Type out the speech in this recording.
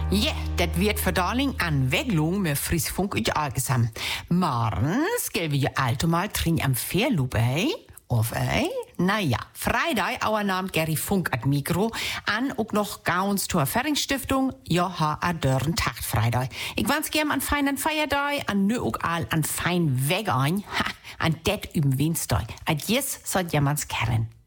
Ja, das wird Verdaling an Weglung mit Friesfunk und Algesam. Morgens gehen wir allzumal drin am Fairloop, Of, Naja, Freitag, our Name Gary Funk at Mikro, an auch noch Gauns zur Ferringstiftung, joha a dörren Tag Freitag. Ich wünsche gern an feinen Feiertag, an nö auch all an fein Weg ein, an det üben Winstag. Adjes, sagt jemals Karen.